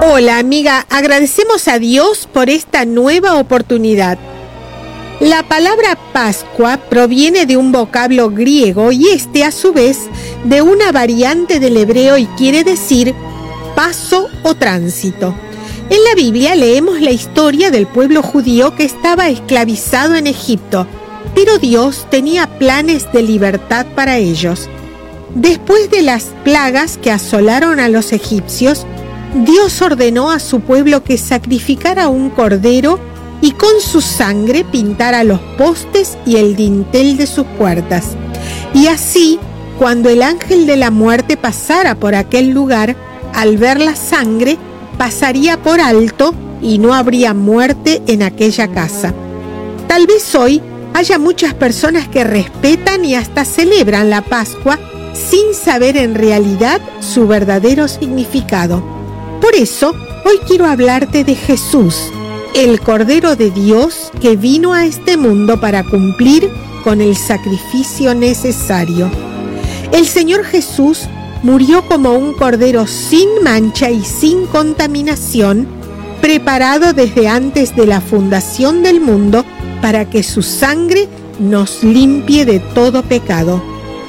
Hola amiga, agradecemos a Dios por esta nueva oportunidad. La palabra Pascua proviene de un vocablo griego y a su vez de una variante del hebreo y quiere decir paso o tránsito. En la Biblia leemos la historia del pueblo judío que estaba esclavizado en Egipto, pero Dios tenía planes de libertad para ellos. Después de las plagas que asolaron a los egipcios, Dios ordenó a su pueblo que sacrificara un cordero y con su sangre pintara los postes y el dintel de sus puertas. Y así, cuando el ángel de la muerte pasara por aquel lugar, al ver la sangre, pasaría por alto y no habría muerte en aquella casa. Tal vez hoy haya muchas personas que respetan y hasta celebran la Pascua sin saber en realidad su verdadero significado. Por eso, hoy quiero hablarte de Jesús, el Cordero de Dios que vino a este mundo para cumplir con el sacrificio necesario. El Señor Jesús murió como un cordero sin mancha y sin contaminación, preparado desde antes de la fundación del mundo para que su sangre nos limpie de todo pecado.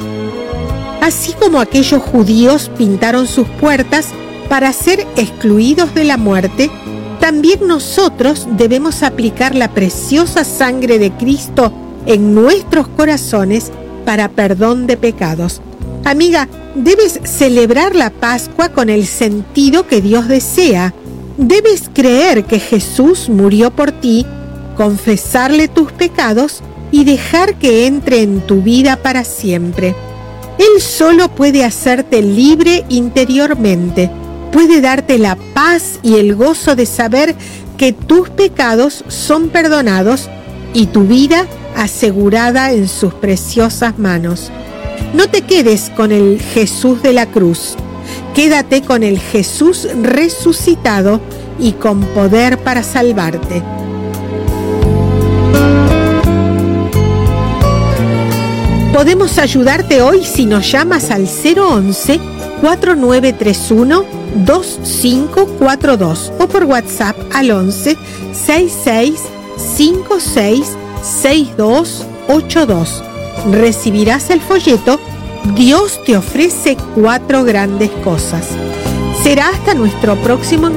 Así como aquellos judíos pintaron sus puertas para ser excluidos de la muerte, también nosotros debemos aplicar la preciosa sangre de Cristo en nuestros corazones para perdón de pecados. Amiga, debes celebrar la Pascua con el sentido que Dios desea. Debes creer que Jesús murió por ti, confesarle tus pecados y dejar que entre en tu vida para siempre. Él solo puede hacerte libre interiormente. Puede darte la paz y el gozo de saber que tus pecados son perdonados y tu vida asegurada en sus preciosas manos. No te quedes con el Jesús de la cruz, quédate con el Jesús resucitado y con poder para salvarte. Podemos ayudarte hoy si nos llamas al 011-4931-2542 o por WhatsApp al 11 66 56 6282. Recibirás el folleto Dios te ofrece 4 grandes cosas. Será hasta nuestro próximo encuentro.